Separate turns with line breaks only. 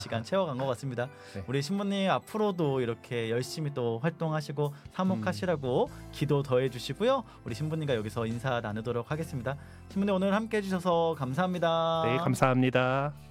시간 채워간 것 같습니다.
네.
우리 신부님 앞으로도 이렇게 열심히 또 활동하시고 사목하시라고 기도 더해주시고요. 우리 신부님과 여기서 인사 나누도록 하겠습니다. 신부님 오늘 함께 해주셔서 감사합니다.
네, 감사합니다.